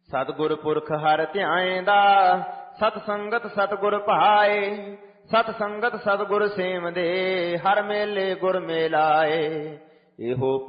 ਸਤਿਗੁਰ ਪੁਰਖ ਹਰਿ ਧਿਆਏਂਦਾ, ਸਤ ਸੰਗਤ ਸਤਿਗੁਰ ਭਾਏ। ਸਤ ਸੰਗਤ ਸਤਿਗੁਰ ਸੇਵ ਦੇ, ਹਰ ਮੇਲੇ ਗੁਰ ਮੇਲਾਏ। ਇਹੋ